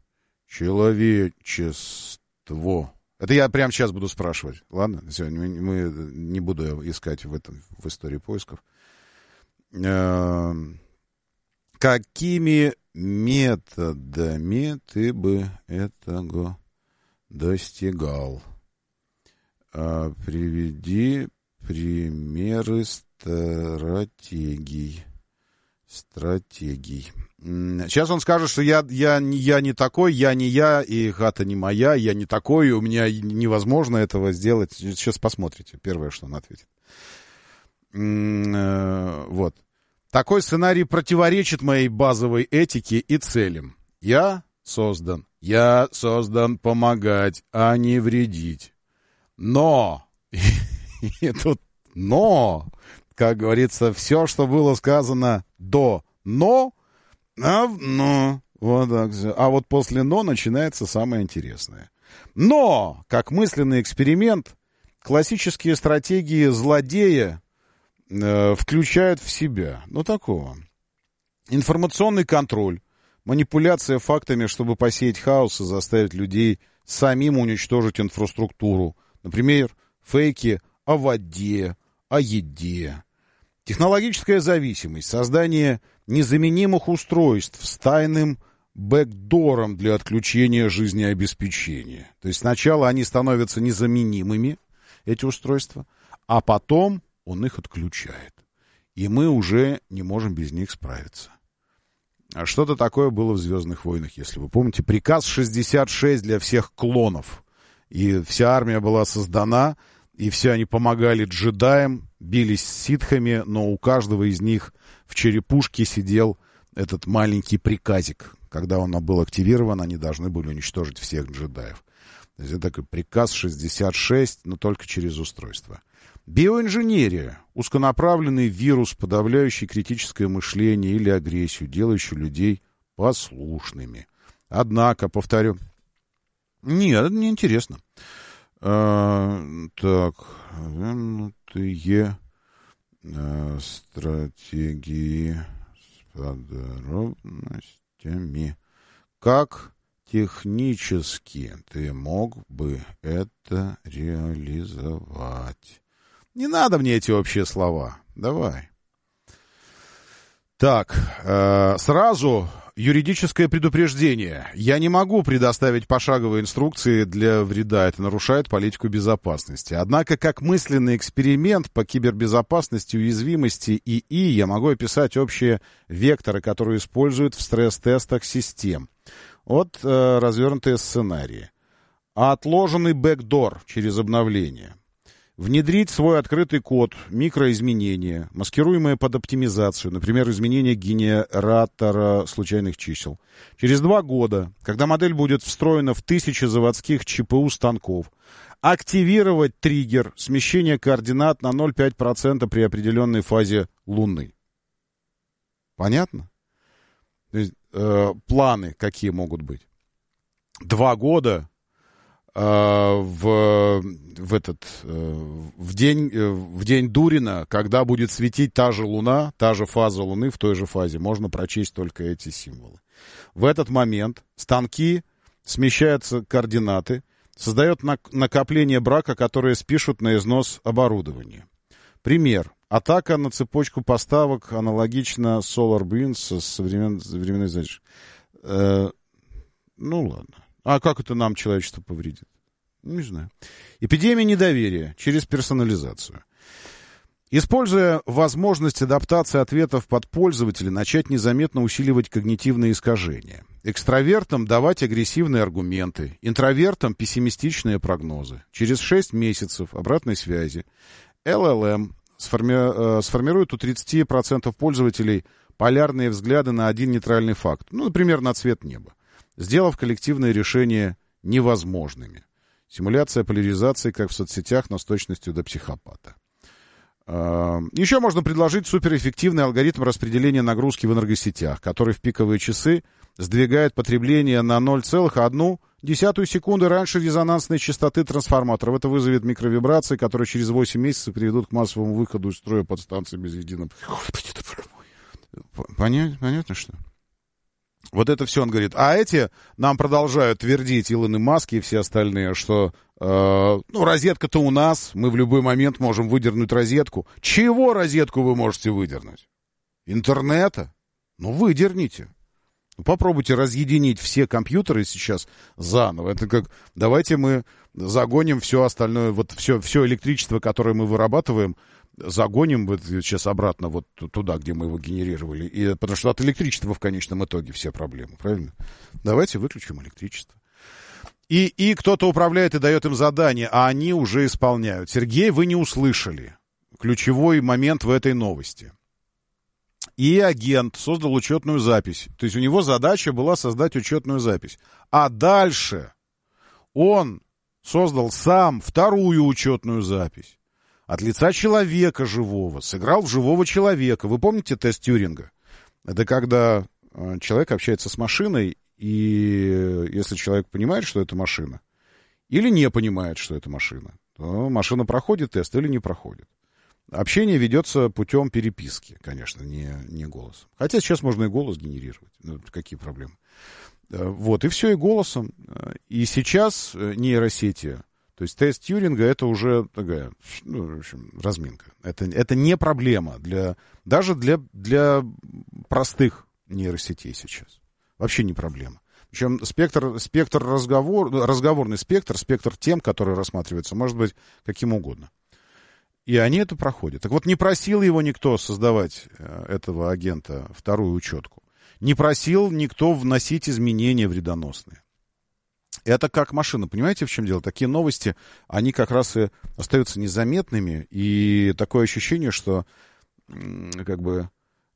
человечество. Это я прямо сейчас буду спрашивать. Ладно? Сегодня мы, мы не буду искать в этом в истории поисков. Э, какими методами ты бы этого достигал? А, приведи примеры стратегий. Стратегий. Сейчас он скажет, что я, я, я не такой, я не я, и хата не моя, я не такой, и у меня невозможно этого сделать. Сейчас посмотрите, первое, что он ответит. Вот. Такой сценарий противоречит моей базовой этике и целям. Я создан. Я создан помогать, а не вредить. Но, и тут но, как говорится, все, что было сказано до но, а, но, вот так. А вот после но начинается самое интересное. Но, как мысленный эксперимент, классические стратегии злодея э, включают в себя, ну, такого, информационный контроль, манипуляция фактами, чтобы посеять хаос и заставить людей самим уничтожить инфраструктуру. Например, фейки о воде, о еде. Технологическая зависимость, создание незаменимых устройств с тайным бэкдором для отключения жизнеобеспечения. То есть сначала они становятся незаменимыми, эти устройства, а потом он их отключает. И мы уже не можем без них справиться. А что-то такое было в «Звездных войнах», если вы помните. Приказ шестьдесят шесть для всех клонов. И вся армия была создана, и все они помогали джедаям, бились с ситхами, но у каждого из них в черепушке сидел этот маленький приказик. Когда он был активирован, они должны были уничтожить всех джедаев. То есть это такой приказ шестьдесят шесть, но только через устройство. Биоинженерия. Усконаправленный вирус, подавляющий критическое мышление или агрессию, делающий людей послушными. Однако, повторю, нет, это неинтересно. А, так, вернутые а, стратегии с подробностями. Как технически ты мог бы это реализовать? Не надо мне эти общие слова. Давай. Так, э, сразу юридическое предупреждение. Я не могу предоставить пошаговые инструкции для вреда. Это нарушает политику безопасности. Однако, как мысленный эксперимент по кибербезопасности, уязвимости ИИ, я могу описать общие векторы, которые используют в стресс-тестах систем. Вот э, развернутые сценарии. Отложенный бэкдор через обновление. Внедрить свой открытый код, микроизменения, маскируемые под оптимизацию, например, изменение генератора случайных чисел. Через два года, когда модель будет встроена в тысячи заводских ЧПУ-станков, активировать триггер смещения координат на ноль целых пять десятых процента при определенной фазе Луны. Понятно? То есть, э, планы какие могут быть? Два года... В, в, этот, в, день, в день Дурина, когда будет светить та же Луна, та же фаза Луны в той же фазе, можно прочесть только эти символы. В этот момент станки, смещаются координаты, создает накопление брака, которое спишут на износ оборудования. Пример. Атака на цепочку поставок аналогично SolarWinds с современ... современной задержкой. Э, ну ладно. А как это нам человечество повредит? Не знаю. Эпидемия недоверия через персонализацию. Используя возможность адаптации ответов под пользователя, начать незаметно усиливать когнитивные искажения. Экстравертам давать агрессивные аргументы, интровертам пессимистичные прогнозы. Через шесть месяцев обратной связи эл эл эм сформи... сформирует у тридцати процентов пользователей полярные взгляды на один нейтральный факт. Ну, например, на цвет неба, сделав коллективные решения невозможными. Симуляция поляризации, как в соцсетях, но с точностью до психопата. Еще можно предложить суперэффективный алгоритм распределения нагрузки в энергосетях, который в пиковые часы сдвигает потребление на ноль целых одну десятую секунды раньше резонансной частоты трансформаторов. Это вызовет микровибрации, которые через восемь месяцев приведут к массовому выходу из строя подстанции без единого... Понятно, понятно, что? Вот это все он говорит. А эти нам продолжают твердить, Илон и Маск и все остальные, что э, ну, розетка-то у нас, мы в любой момент можем выдернуть розетку. Чего розетку вы можете выдернуть? Интернета? Ну, выдерните. Попробуйте разъединить все компьютеры сейчас заново. Это как, давайте мы загоним все остальное, вот все, все электричество, которое мы вырабатываем, загоним вот сейчас обратно вот туда, где мы его генерировали. И, потому что от электричества в конечном итоге все проблемы, правильно? Давайте выключим электричество. И, и кто-то управляет и дает им задания, а они уже исполняют. Сергей, вы не услышали ключевой момент в этой новости. И агент создал учетную запись. То есть у него задача была создать учетную запись. А дальше он создал сам вторую учетную запись. От лица человека живого. Сыграл в живого человека. Вы помните тест Тьюринга? Это когда человек общается с машиной, и если человек понимает, что это машина, или не понимает, что это машина, то машина проходит тест или не проходит. Общение ведется путем переписки, конечно, не, не голосом. Хотя сейчас можно и голос генерировать. Ну, какие проблемы? Вот, и все, и голосом. И сейчас нейросети, то есть тест Тьюринга, это уже такая, ну, в общем, разминка. Это, это не проблема для, даже для, для простых нейросетей сейчас. Вообще не проблема. Причем спектр, спектр разговор, разговорный спектр, спектр тем, которые рассматриваются, может быть каким угодно. И они это проходят. Так вот, не просил его никто создавать, этого агента, вторую учетку. Не просил никто вносить изменения вредоносные. Это как машина. Понимаете, в чем дело? Такие новости, они как раз и остаются незаметными. И такое ощущение, что как бы...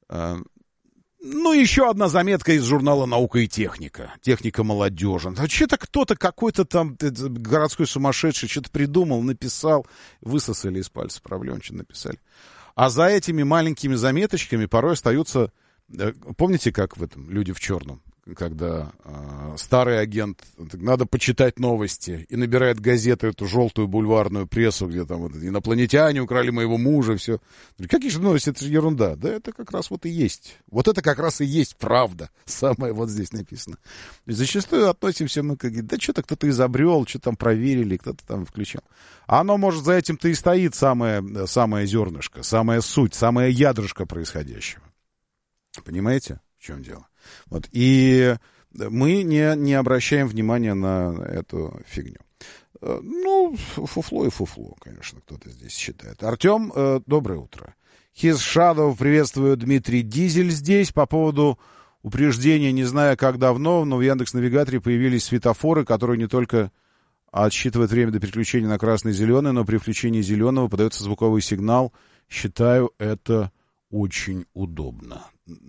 Ну, еще одна заметка из журнала «Наука и техника». Техника молодежи. Что-то кто-то, какой-то там городской сумасшедший что-то придумал, написал, высосали из пальца проблем, что написали. А за этими маленькими заметочками порой остаются... Помните, как в этом «Люди в черном», когда э, старый агент, надо почитать новости, и набирает газету, эту желтую бульварную прессу, где там вот, инопланетяне украли моего мужа, все. Какие же новости, это же ерунда. Да это как раз вот и есть. Вот это как раз и есть правда. Самое вот здесь написано. И зачастую относимся мы как, да что-то кто-то изобрел, что там проверили, кто-то там включал. А оно, может, за этим-то и стоит самое, самое зернышко, самая суть, самое ядрышко происходящего. Понимаете, в чем дело? Вот. И мы не, не обращаем внимания на эту фигню. Ну, фуфло и фуфло, конечно, кто-то здесь считает. Артем, э, доброе утро. His Shadow, приветствую, Дмитрий Дизель здесь. По поводу упреждения, не знаю, как давно, но в Яндекс.Навигаторе появились светофоры, которые не только отсчитывают время до переключения на красный и зеленый, но при включении зеленого подается звуковой сигнал. Считаю, это очень удобно.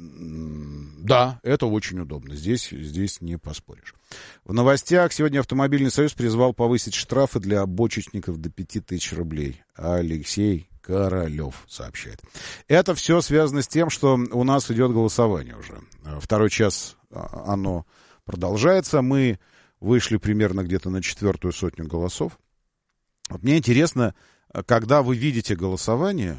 Да, это очень удобно. Здесь, здесь не поспоришь. В новостях сегодня Автомобильный союз призвал повысить штрафы для бочечников до пяти тысяч рублей. Алексей Королев сообщает. Это все связано с тем, что у нас идет голосование уже. Второй час оно продолжается. Мы вышли примерно где-то на четвертую сотню голосов. Вот мне интересно, когда вы видите голосование,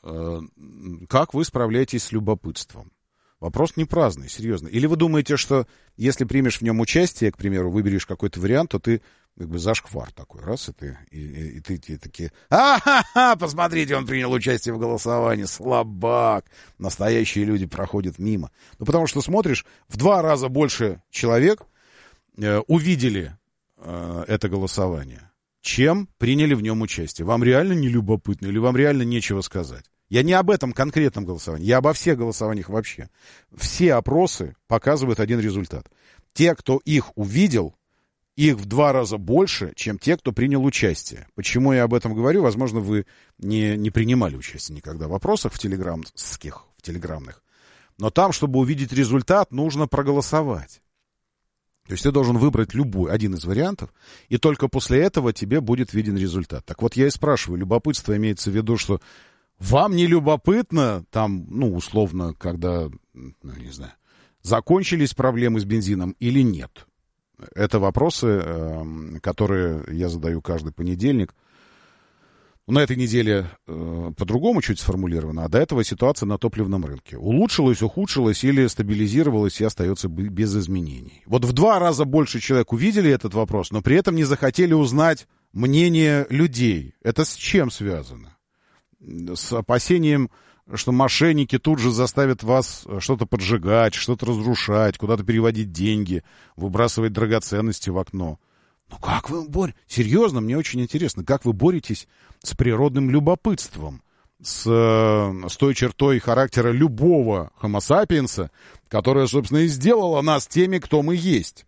как вы справляетесь с любопытством? Вопрос не праздный, серьезно. Или вы думаете, что если примешь в нем участие, к примеру, выберешь какой-то вариант, то ты как бы зашквар такой, раз, и ты, и, и, и ты, и такие, а-ха-ха, посмотрите, он принял участие в голосовании, слабак. Настоящие люди проходят мимо. Ну, потому что смотришь, в два раза больше человек э, увидели э, это голосование, чем приняли в нем участие. Вам реально не любопытно или вам реально нечего сказать? Я не об этом конкретном голосовании, я обо всех голосованиях вообще. Все опросы показывают один результат. Те, кто их увидел, их в два раза больше, чем те, кто принял участие. Почему я об этом говорю? Возможно, вы не, не принимали участие никогда в опросах в телеграммских, в телеграммных. Но там, чтобы увидеть результат, нужно проголосовать. То есть ты должен выбрать любой, один из вариантов, и только после этого тебе будет виден результат. Так вот, я и спрашиваю, любопытство имеется в виду, что вам не любопытно, там, ну, условно, когда, ну, не знаю, закончились проблемы с бензином или нет? Это вопросы, которые я задаю каждый понедельник. На этой неделе э, по-другому чуть сформулировано, а до этого ситуация на топливном рынке. Улучшилась, ухудшилась или стабилизировалась и остается без изменений. Вот в два раза больше человек увидели этот вопрос, но при этом не захотели узнать мнение людей. Это с чем связано? С опасением что мошенники тут же заставят вас что-то поджигать, что-то разрушать, куда-то переводить деньги, выбрасывать драгоценности в окно. Ну как вы боретесь? Серьезно, мне очень интересно, как вы боретесь с природным любопытством, с, с той чертой характера любого homo sapiens, которая, собственно, и сделала нас теми, кто мы есть.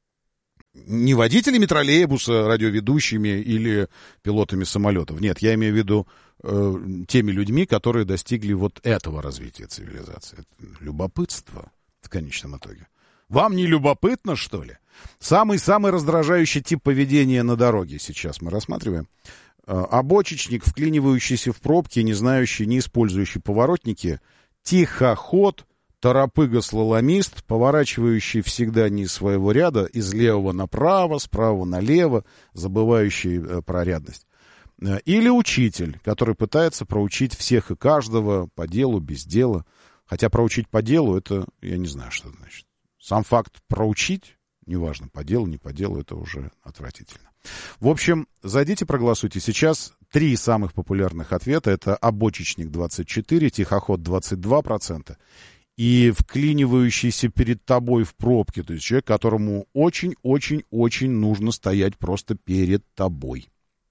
Не водителями троллейбуса, радиоведущими или пилотами самолетов. Нет, я имею в виду э, теми людьми, которые достигли вот этого развития цивилизации. Это любопытство в конечном итоге. Вам не любопытно, что ли? Самый-самый раздражающий тип поведения на дороге сейчас мы рассматриваем. Э, обочечник, вклинивающийся в пробки, не знающий, не использующий поворотники, тихоход, торопыга-слаломист, поворачивающий всегда не из своего ряда, из левого направо, справа налево, забывающий э, про рядность. Или учитель, который пытается проучить всех и каждого по делу, без дела. Хотя проучить по делу, это, я не знаю, что это значит. Сам факт проучить, неважно, по делу, не по делу, это уже отвратительно. В общем, зайдите, проголосуйте. Сейчас три самых популярных ответа. Это обочечник двадцать четыре, тихоход двадцать два процента. И вклинивающийся перед тобой в пробке, то есть человек, которому очень-очень-очень нужно стоять просто перед тобой.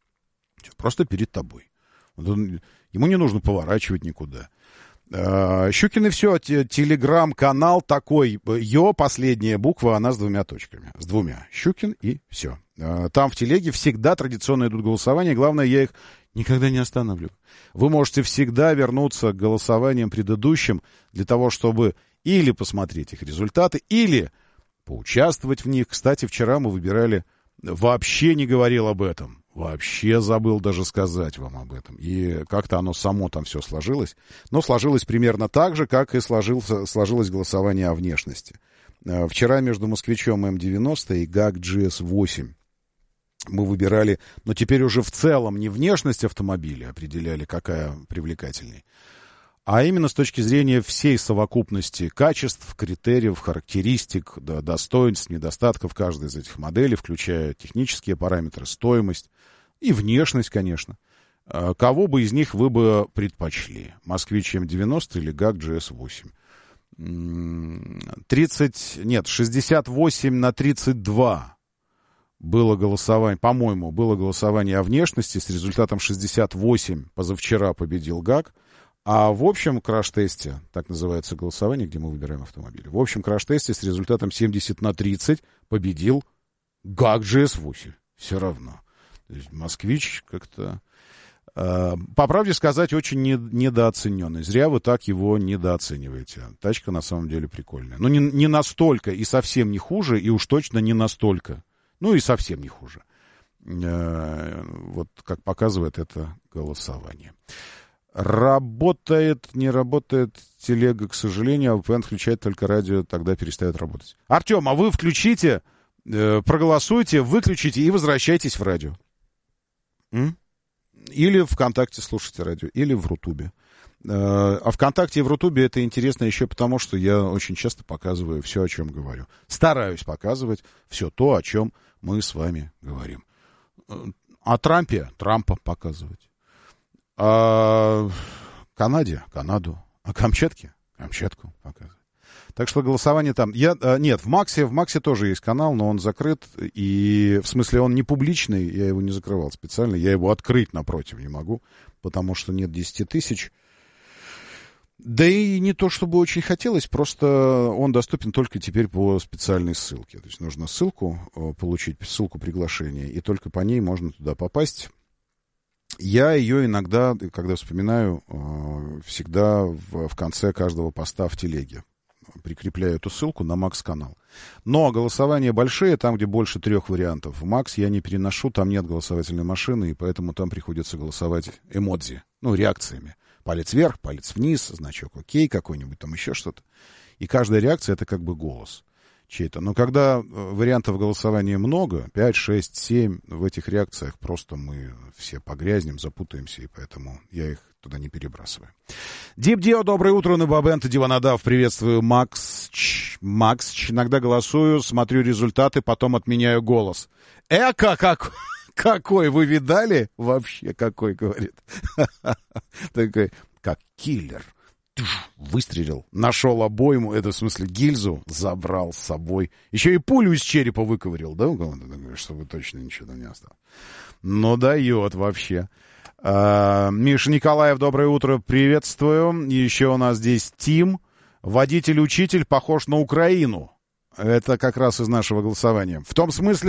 Просто перед тобой. Он, ему не нужно поворачивать никуда. Щукин и все, телеграм-канал такой, Ё, последняя буква, она с двумя точками. С двумя. Щукин и все. Там в телеге всегда традиционно идут голосования, главное, я их никогда не останавливаю. Вы можете всегда вернуться к голосованиям предыдущим для того, чтобы или посмотреть их результаты, или поучаствовать в них. Кстати, вчера мы выбирали, вообще не говорил об этом, вообще забыл даже сказать вам об этом. И как-то оно само там все сложилось. Но сложилось примерно так же, как и сложился, сложилось голосование о внешности. Вчера между москвичом эм девяносто и гак джи эс восемь мы выбирали, но теперь уже в целом не внешность автомобиля определяли, какая привлекательней, а именно с точки зрения всей совокупности качеств, критериев, характеристик, да, достоинств, недостатков каждой из этих моделей, включая технические параметры, стоимость и внешность, конечно. Кого бы из них вы бы предпочли? Москвич эм девяносто или гак джи эс восемь? тридцать, нет, шестьдесят восемь на тридцать два. Было голосование, по-моему, было голосование о внешности с результатом шестьдесят восемь. Позавчера победил гак. А в общем краш-тесте, так называется голосование, где мы выбираем автомобили. В общем краш-тесте с результатом семьдесят на тридцать победил гак джи эс восемь. Все равно. То есть москвич как-то, э, по правде сказать, очень не, недооцененный. Зря вы так его недооцениваете. Тачка на самом деле прикольная. Но не, не настолько и совсем не хуже, и уж точно не настолько. Ну и совсем не хуже. Вот как показывает это голосование. Работает, не работает телега, к сожалению, а ви пи эн включает только радио, тогда перестает работать. Артем, а вы включите, проголосуйте, выключите и возвращайтесь в радио. Или ВКонтакте слушайте радио, или в Рутубе. А ВКонтакте и в Рутубе это интересно еще потому, что я очень часто показываю все, о чем говорю. Стараюсь показывать все то, о чем мы с вами говорим. О Трампе Трампа показывать. О Канаде Канаду. О Камчатке Камчатку показывать. Так что голосование там... Я, нет, в Максе, в Максе тоже есть канал, но он закрыт. И в смысле он не публичный, я его не закрывал специально. Я его открыть напротив не могу, потому что нет десяти тысяч. Да и не то, чтобы очень хотелось, просто он доступен только теперь по специальной ссылке. То есть нужно ссылку получить, ссылку приглашения, и только по ней можно туда попасть. Я ее иногда, когда вспоминаю, всегда в, в конце каждого поста в телеге прикрепляю эту ссылку на Макс-канал. Но голосования большие, там, где больше трех вариантов. В Макс я не переношу, там нет голосовательной машины, и поэтому там приходится голосовать эмодзи, ну, реакциями. Палец вверх, палец вниз, значок окей, какой-нибудь там еще что-то. И каждая реакция — это как бы голос чей-то. Но когда вариантов голосования много, пять, шесть, семь, в этих реакциях просто мы все погрязнем, запутаемся, и поэтому я их туда не перебрасываю. Дип Дио, доброе утро, на Бабента, Диванадав, приветствую, Макс, Ч, Макс, Ч, иногда голосую, смотрю результаты, потом отменяю голос. Эка, как... Какой, вы видали? Вообще какой, говорит. Такой как киллер. Выстрелил, нашел обойму, это в смысле гильзу, забрал с собой. Еще и пулю из черепа выковырил, да, чтобы точно ничего там не осталось. Ну, дает вообще. А, Миша Николаев, доброе утро, приветствую. Еще у нас здесь Тим. Водитель-учитель похож на Украину. Это как раз из нашего голосования. В том смысле,